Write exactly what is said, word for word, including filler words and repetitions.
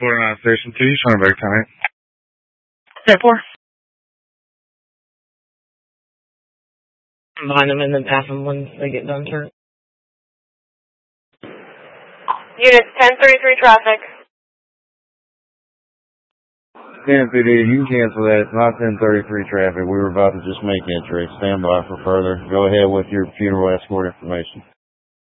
forty-nine Station two, Schoenberg time. ten four. Behind them and then pass them when they get done turn. Unit ten thirty-three traffic. ten P D, you can cancel that. It's not ten thirty-three traffic. We were about to just make entry. Stand by for further. Go ahead with your funeral escort information.